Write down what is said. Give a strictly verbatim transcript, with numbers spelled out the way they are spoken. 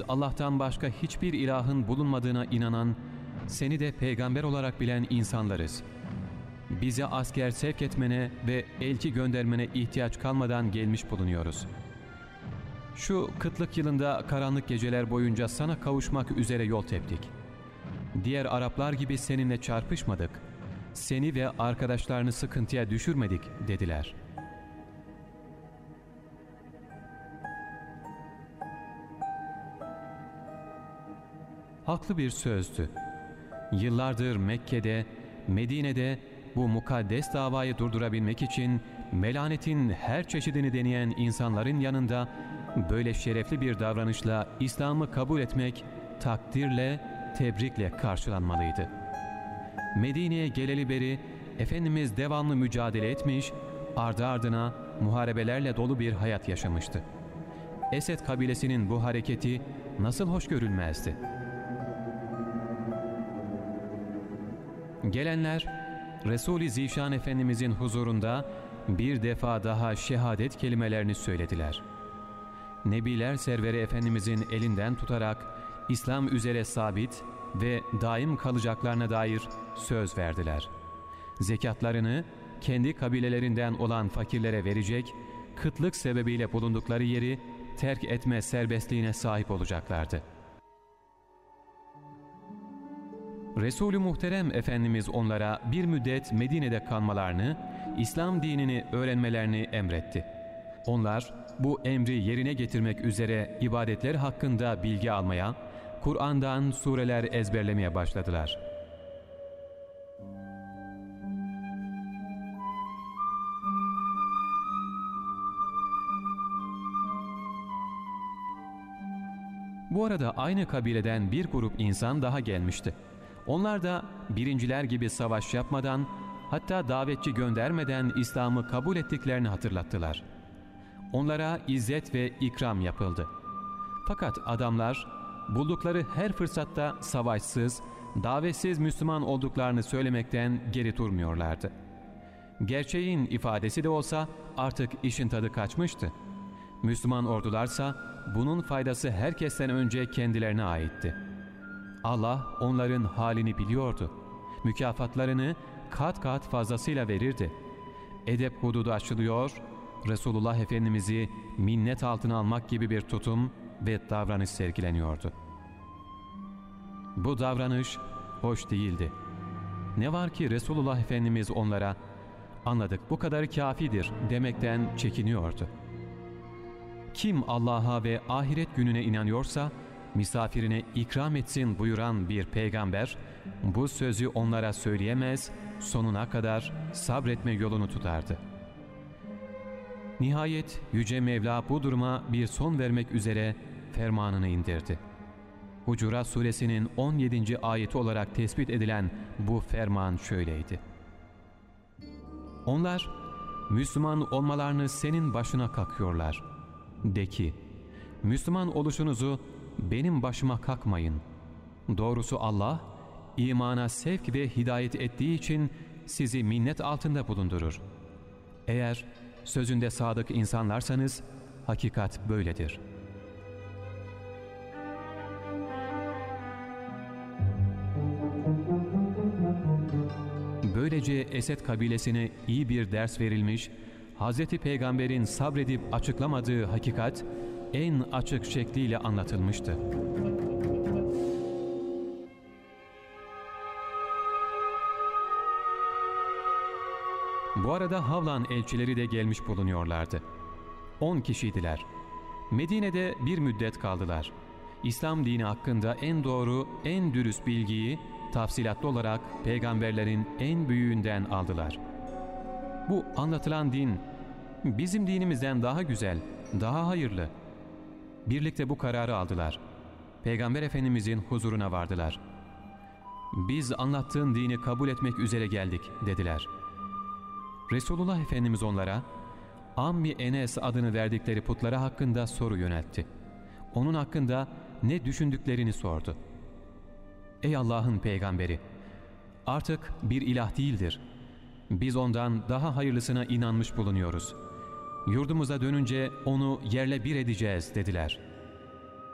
biz Allah'tan başka hiçbir ilahın bulunmadığına inanan, seni de peygamber olarak bilen insanlarız. Bize asker sevk etmene ve elçi göndermene ihtiyaç kalmadan gelmiş bulunuyoruz. Şu kıtlık yılında karanlık geceler boyunca sana kavuşmak üzere yol teptik. Diğer Araplar gibi seninle çarpışmadık. Seni ve arkadaşlarını sıkıntıya düşürmedik dediler. Haklı bir sözdü. Yıllardır Mekke'de, Medine'de bu mukaddes davayı durdurabilmek için melanetin her çeşidini deneyen insanların yanında böyle şerefli bir davranışla İslam'ı kabul etmek takdirle, tebrikle karşılanmalıydı. Medine'ye geleli beri Efendimiz devamlı mücadele etmiş, ardı ardına muharebelerle dolu bir hayat yaşamıştı. Esed kabilesinin bu hareketi nasıl hoş görülmezdi? Gelenler, Resul-i Zişan Efendimizin huzurunda bir defa daha şehadet kelimelerini söylediler. Nebiler Serveri Efendimizin elinden tutarak İslam üzere sabit ve daim kalacaklarına dair söz verdiler. Zekatlarını kendi kabilelerinden olan fakirlere verecek, kıtlık sebebiyle bulundukları yeri terk etme serbestliğine sahip olacaklardı. Resul-ü Muhterem Efendimiz onlara bir müddet Medine'de kalmalarını, İslam dinini öğrenmelerini emretti. Onlar bu emri yerine getirmek üzere ibadetler hakkında bilgi almaya, Kur'an'dan sureler ezberlemeye başladılar. Bu arada aynı kabileden bir grup insan daha gelmişti. Onlar da birinciler gibi savaş yapmadan, hatta davetçi göndermeden İslam'ı kabul ettiklerini hatırlattılar. Onlara izzet ve ikram yapıldı. Fakat adamlar buldukları her fırsatta savaşsız, davetsiz Müslüman olduklarını söylemekten geri durmuyorlardı. Gerçeğin ifadesi de olsa artık işin tadı kaçmıştı. Müslüman ordularsa bunun faydası herkesten önce kendilerine aitti. Allah onların halini biliyordu. Mükafatlarını kat kat fazlasıyla verirdi. Edep hududu açılıyor, Resulullah Efendimiz'i minnet altına almak gibi bir tutum ve davranış sergileniyordu. Bu davranış hoş değildi. Ne var ki Resulullah Efendimiz onlara "Anladık, bu kadar kafidir" demekten çekiniyordu. Kim Allah'a ve ahiret gününe inanıyorsa misafirine ikram etsin buyuran bir peygamber bu sözü onlara söyleyemez, sonuna kadar sabretme yolunu tutardı. Nihayet Yüce Mevla bu duruma bir son vermek üzere fermanını indirdi. Hucurat Suresinin on yedinci ayeti olarak tespit edilen bu ferman şöyleydi: Onlar Müslüman olmalarını senin başına kakıyorlar. De ki, Müslüman oluşunuzu benim başıma kakmayın. Doğrusu Allah, imana sevk ve hidayet ettiği için sizi minnet altında bulundurur. Eğer sözünde sadık insanlarsanız, hakikat böyledir. Böylece Esed kabilesine iyi bir ders verilmiş, Hazreti Peygamber'in sabredip açıklamadığı hakikat en açık şekliyle anlatılmıştı. Bu arada Havlan elçileri de gelmiş bulunuyorlardı. On kişiydiler. Medine'de bir müddet kaldılar. İslam dini hakkında en doğru, en dürüst bilgiyi tafsilatlı olarak peygamberlerin en büyüğünden aldılar. Bu anlatılan din bizim dinimizden daha güzel, daha hayırlı. Birlikte bu kararı aldılar. Peygamber Efendimizin huzuruna vardılar. Biz anlattığın dini kabul etmek üzere geldik dediler. Resulullah Efendimiz onlara Ammi Enes adını verdikleri putlara hakkında soru yöneltti. Onun hakkında ne düşündüklerini sordu. Ey Allah'ın peygamberi! Artık bir ilah değildir. Biz ondan daha hayırlısına inanmış bulunuyoruz. Yurdumuza dönünce onu yerle bir edeceğiz dediler.